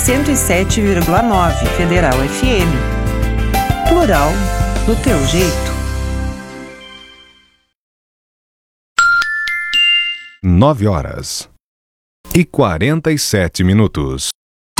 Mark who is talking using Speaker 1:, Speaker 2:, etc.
Speaker 1: 107,9 Federal FM. Plural do teu jeito.
Speaker 2: 9h47.